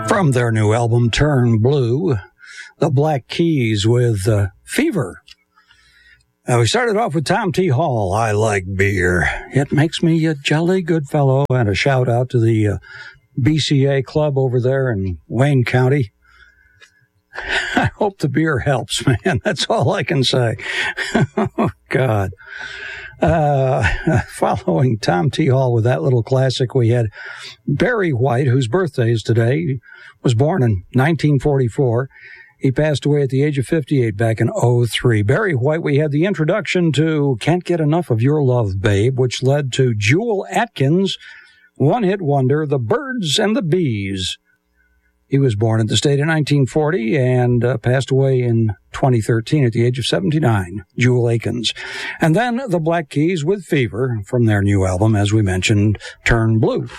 From their new album, Turn Blue, the Black Keys with Fever. We started off with Tom T. Hall, I Like Beer. It makes me a jolly good fellow, and a shout out to the BCA club over there in Wayne County. I hope the beer helps, man. That's all I can say. Oh, God. Following Tom T. Hall with that little classic, we had Barry White, whose birthday is today. He was born in 1944. He passed away at the age of 58 back in 2003. Barry White, we had the introduction to Can't Get Enough of Your Love, Babe, which led to Jewel Atkins' one-hit wonder, The Birds and the Bees. He was born in the state in 1940 and passed away in 2013 at the age of 79, Jewel Atkins. And then the Black Keys with Fever from their new album, as we mentioned, Turn Blue.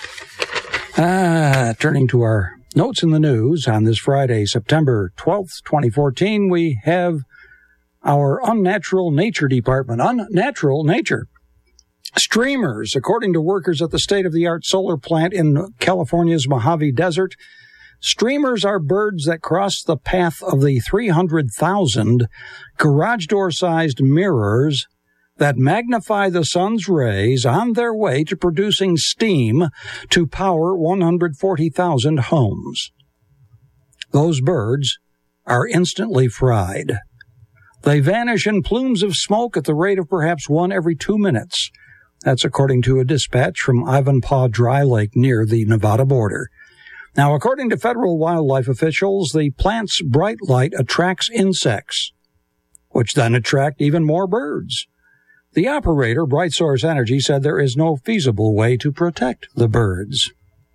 Turning to our notes in the news on this Friday, September 12th, 2014, we have our Unnatural Nature Department. Unnatural Nature. Streamers, according to workers at the state-of-the-art solar plant in California's Mojave Desert, streamers are birds that cross the path of the 300,000 garage door-sized mirrors that magnify the sun's rays on their way to producing steam to power 140,000 homes. Those birds are instantly fried. They vanish in plumes of smoke at the rate of perhaps one every 2 minutes. That's according to a dispatch from Ivanpah Dry Lake near the Nevada border. Now, according to federal wildlife officials, the plant's bright light attracts insects, which then attract even more birds. The operator, Bright Source Energy, said there is no feasible way to protect the birds.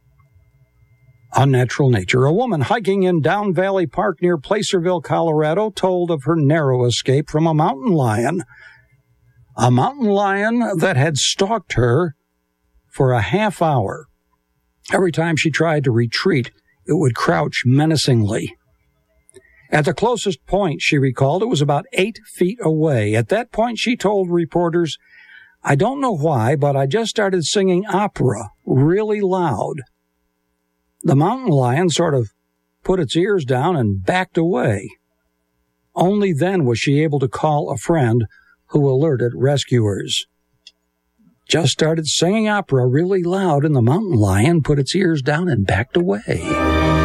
Unnatural Nature. A woman hiking in Down Valley Park near Placerville, Colorado, told of her narrow escape from a mountain lion. A mountain lion that had stalked her for a half hour. Every time she tried to retreat, it would crouch menacingly. At the closest point, she recalled, it was about 8 feet away. At that point, she told reporters, "I don't know why, but I just started singing opera really loud." The mountain lion sort of put its ears down and backed away. Only then was she able to call a friend who alerted rescuers. Just started singing opera really loud, and the mountain lion put its ears down and backed away.